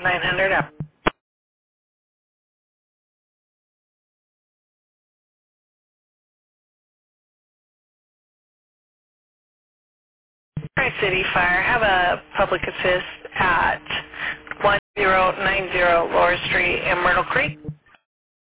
900 up. All right, City Fire, have a public assist at 1090 Lower Street in Myrtle Creek.